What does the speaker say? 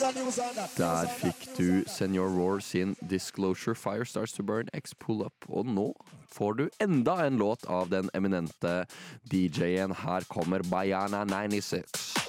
Der fikk du Senior Roar sin Disclosure, Fire Starts to Burn, X Pull Up. Og nå får du enda en låt av den eminente DJ-en. Her kommer Bayana 96.